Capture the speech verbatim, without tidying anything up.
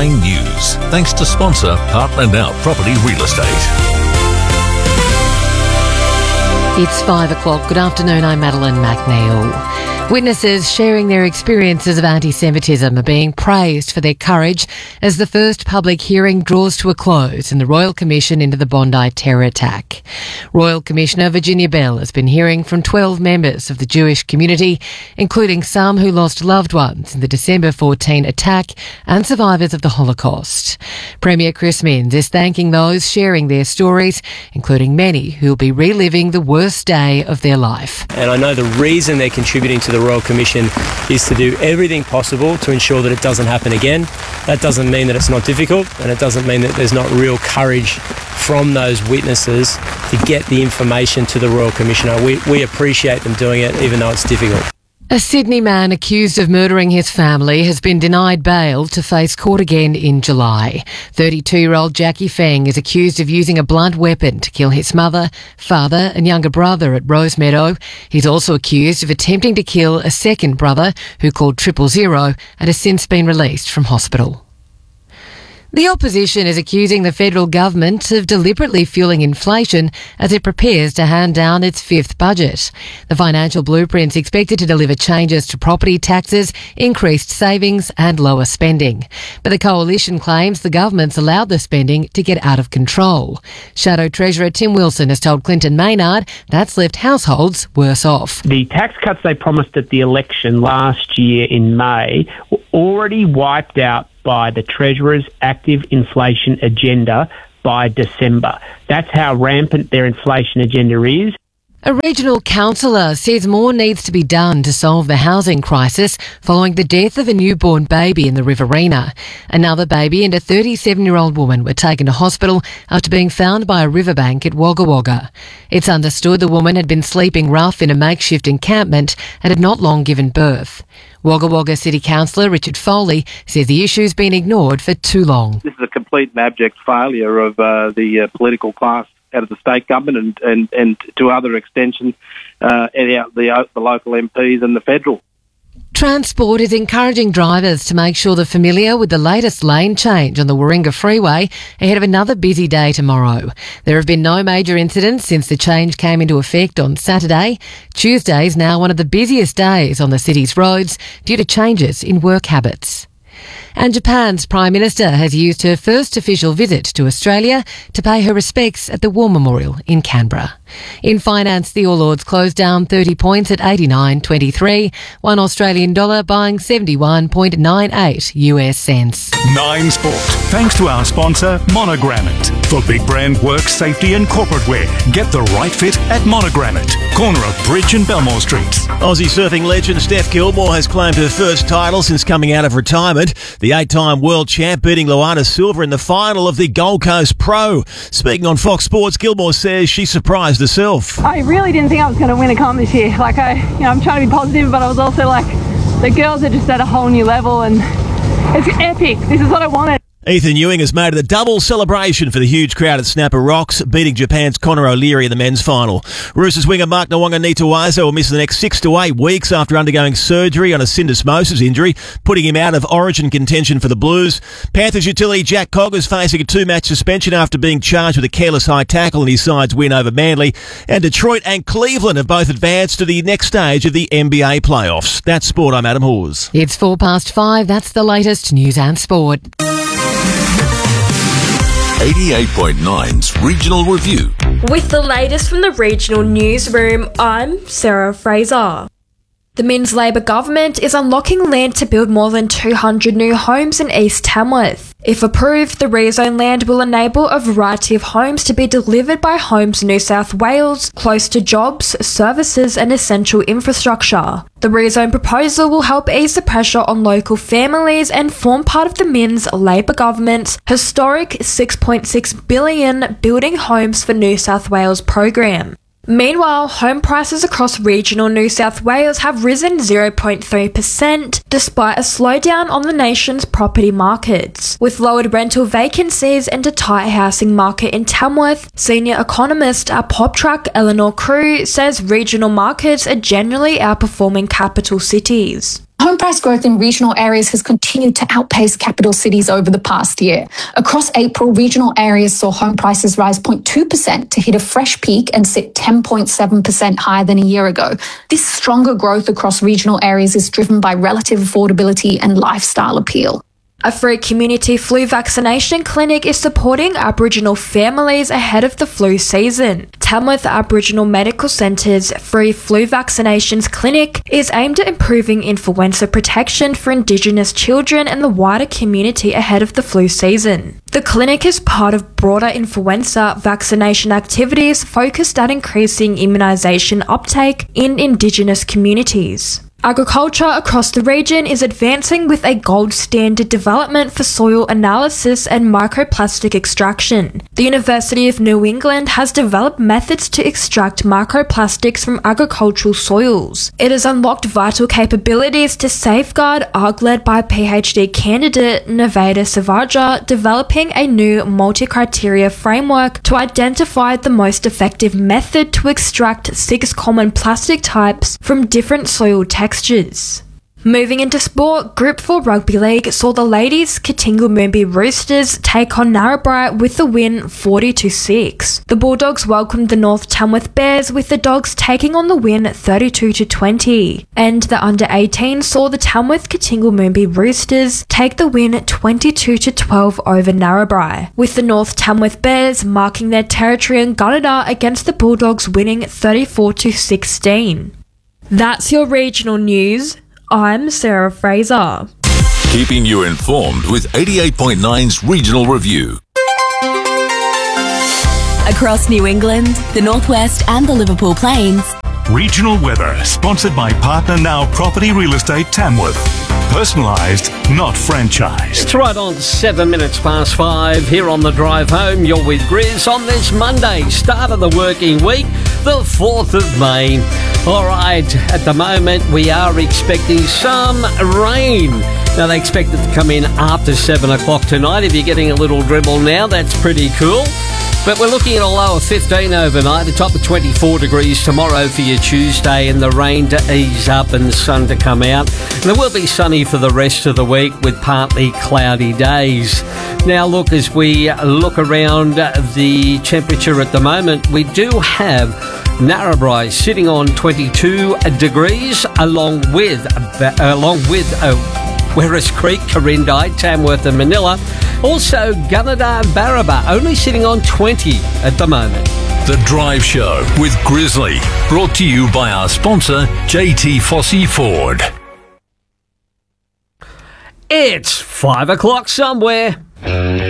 Nine News. Thanks to sponsor Partner Now Property Real Estate. It's five o'clock. Good afternoon, I'm Madeline McNeil. Witnesses sharing their experiences of anti-Semitism are being praised for their courage as the first public hearing draws to a close in the Royal Commission into the Bondi terror attack. Royal Commissioner Virginia Bell has been hearing from twelve members of the Jewish community, including some who lost loved ones in the December fourteenth attack and survivors of the Holocaust. Premier Chris Minns is thanking those sharing their stories, including many who will be reliving the worst day of their life. And I know the reason they're contributing to the Royal Commission is to do everything possible to ensure that it doesn't happen again. That doesn't mean that it's not difficult, and it doesn't mean that there's not real courage from those witnesses to get the information to the Royal Commissioner. We, we appreciate them doing it, even though it's difficult. A Sydney man accused of murdering his family has been denied bail to face court again in July. thirty-two-year-old Jackie Feng is accused of using a blunt weapon to kill his mother, father and younger brother at Rosemeadow. He's also accused of attempting to kill a second brother who called triple zero and has since been released from hospital. The opposition is accusing the federal government of deliberately fueling inflation as it prepares to hand down its fifth budget. The financial blueprint's expected to deliver changes to property taxes, increased savings and lower spending. But the coalition claims the government's allowed the spending to get out of control. Shadow Treasurer Tim Wilson has told Clinton Maynard that's left households worse off. The tax cuts they promised at the election last year in May were already wiped out by the Treasurer's active inflation agenda by December. That's how rampant their inflation agenda is. A regional councillor says more needs to be done to solve the housing crisis following the death of a newborn baby in the Riverina. Another baby and a thirty-seven-year-old woman were taken to hospital after being found by a riverbank at Wagga Wagga. It's understood the woman had been sleeping rough in a makeshift encampment and had not long given birth. Wagga Wagga City Councillor Richard Foley says the issue's been ignored for too long. This is a complete and abject failure of uh, the uh, political class out of the state government and, and, and to other extension, uh, out the, the local M Ps and the federal. Transport is encouraging drivers to make sure they're familiar with the latest lane change on the Warringah Freeway ahead of another busy day tomorrow. There have been no major incidents since the change came into effect on Saturday. Tuesday is now one of the busiest days on the city's roads due to changes in work habits. And Japan's Prime Minister has used her first official visit to Australia to pay her respects at the War Memorial in Canberra. In finance, the All Ords closed down thirty points at eighty-nine twenty-three, one Australian dollar buying seventy-one point nine eight U S cents. Nine Sport, thanks to our sponsor Monogranite. For big brand work, safety and corporate wear, get the right fit at Monogranite, corner of Bridge and Belmore Streets. Aussie surfing legend Steph Gilmore has claimed her first title since coming out of retirement. The eight-time world champ beating Luana Silva in the final of the Gold Coast Pro. Speaking on Fox Sports, Gilmore says she surprised herself. I really didn't think I was going to win a comp this year. Like I, you know, I'm trying to be positive, but I was also like, the girls are just at a whole new level, and it's epic. This is what I wanted. Ethan Ewing has made it a double celebration for the huge crowd at Snapper Rocks, beating Japan's Conor O'Leary in the men's final. Roosters winger Mark Nawaqanitawasa will miss the next six to eight weeks after undergoing surgery on a syndesmosis injury, putting him out of origin contention for the Blues. Panthers utility Jack Cogg is facing a two-match suspension after being charged with a careless high tackle in his side's win over Manly. And Detroit and Cleveland have both advanced to the next stage of the N B A playoffs. That's sport. I'm Adam Hawes. It's four past five. That's the latest news and sport. eighty-eight point nine's Regional Review. With the latest from the regional newsroom, I'm Sarah Fraser. The Minns Labor government is unlocking land to build more than two hundred new homes in East Tamworth. If approved, the rezone land will enable a variety of homes to be delivered by Homes New South Wales, close to jobs, services and essential infrastructure. The rezone proposal will help ease the pressure on local families and form part of the Minns Labor government's historic six point six billion dollars Building Homes for New South Wales program. Meanwhile, home prices across regional New South Wales have risen zero point three percent despite a slowdown on the nation's property markets. With lowered rental vacancies and a tight housing market in Tamworth, senior economist at PopTrack Eleanor Crew says regional markets are generally outperforming capital cities. Home price growth in regional areas has continued to outpace capital cities over the past year. Across April, regional areas saw home prices rise zero point two percent to hit a fresh peak and sit ten point seven percent higher than a year ago. This stronger growth across regional areas is driven by relative affordability and lifestyle appeal. A free community flu vaccination clinic is supporting Aboriginal families ahead of the flu season. Tamworth Aboriginal Medical Centre's free flu vaccinations clinic is aimed at improving influenza protection for Indigenous children and the wider community ahead of the flu season. The clinic is part of broader influenza vaccination activities focused at increasing immunisation uptake in Indigenous communities. Agriculture across the region is advancing with a gold standard development for soil analysis and microplastic extraction. The University of New England has developed methods to extract microplastics from agricultural soils. It has unlocked vital capabilities to safeguard A R G led by PhD candidate Nevada Savaja, developing a new multi-criteria framework to identify the most effective method to extract six common plastic types from different soil textures. Textures. Moving into sport, Group four Rugby League saw the ladies Katingal Moombi Roosters take on Narrabri with the win forty to six. The Bulldogs welcomed the North Tamworth Bears with the Dogs taking on the win thirty-two to twenty. And the under eighteen saw the Tamworth Katingal Moombi Roosters take the win twenty-two to twelve over Narrabri, with the North Tamworth Bears marking their territory in Gunnedah against the Bulldogs winning thirty-four to sixteen. That's your regional news. I'm Sarah Fraser. Keeping you informed with eighty-eight point nine's Regional Review. Across New England, the Northwest and the Liverpool Plains. Regional weather, sponsored by Partner Now Property Real Estate Tamworth. Personalised, not franchised. It's right on seven minutes past five here on the drive home. You're with Grizz on this Monday, start of the working week, the fourth of May. All right, at the moment we are expecting some rain. Now they expect it to come in after seven o'clock tonight. If you're getting a little dribble now, that's pretty cool. But we're looking at a low of fifteen overnight, a top of twenty-four degrees tomorrow for your Tuesday, and the rain to ease up and the sun to come out. And it will be sunny for the rest of the week with partly cloudy days. Now look, as we look around the temperature at the moment, we do have Narrabri sitting on twenty-two degrees, along with uh, along with uh, Werris Creek, Corindai, Tamworth and Manila. Also, Gunnedah and Barraba only sitting on twenty at the moment. The Drive Show with Grizzly, brought to you by our sponsor, J T Fossey Ford. It's five o'clock somewhere.